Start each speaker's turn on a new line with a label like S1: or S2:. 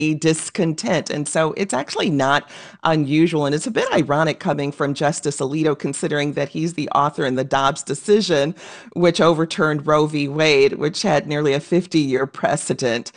S1: discontent. And so it's actually not unusual. And it's a bit ironic coming from Justice Alito, considering that he's the author in the Dobbs decision, which overturned Roe v. Wade, which had nearly a 50-year precedent.